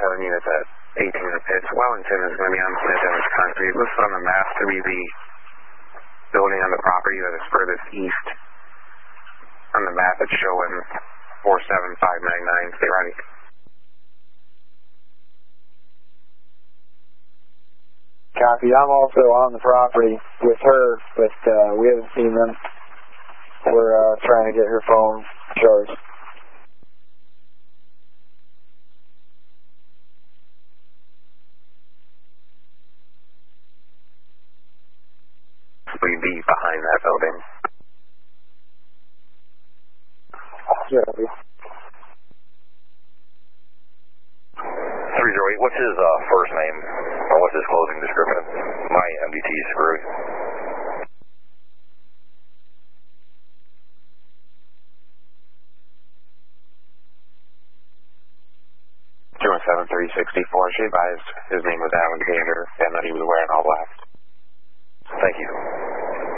telling you it's at 18 the pitch. Wellington is going to be on Smith Image Concrete. Listed on the map to be the building on the property that is furthest east. On the map it's showing 47599. Stay ready. Copy. I'm also on the property with her, but we haven't seen them. We're trying to get her phone charged. We'd be behind that building. Yeah. 308, what's his first name? Or what's his closing description? My MDT is screwed. 217-364. She advised his name was Alexander and that he was wearing all black. Thank you.